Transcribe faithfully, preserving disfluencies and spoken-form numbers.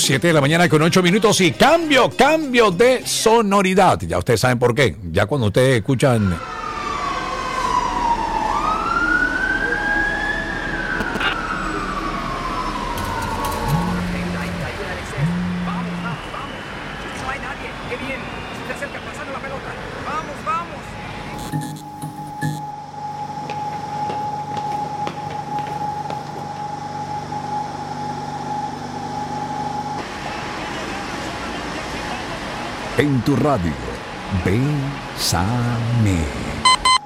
siete de la mañana con ocho minutos y cambio, cambio de sonoridad. Ya ustedes saben por qué. Ya cuando ustedes escuchan... En tu radio, Bésame.